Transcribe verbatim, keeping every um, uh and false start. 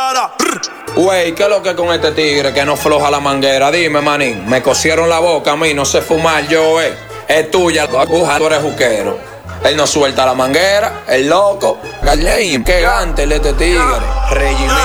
cara. Wey, ¿qué es lo que con este tigre que no floja la manguera? Dime, manín, me cosieron la boca a mí, no sé fumar yo, eh. Es tuya, la aguja, tú eres juquero. Él no suelta la manguera, el loco. Gallein, qué gante el este tigre. Regime.